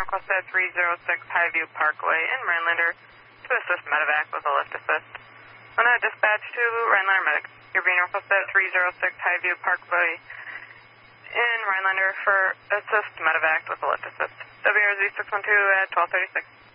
request at 306 Highview Parkway in Rhinelander to assist medevac with a lift assist. On a dispatch to Rhinelander Medic. You're being requested at 306 Highview Parkway in Rhinelander for assist medevac with a lift assist. WRZ 612 at 1236.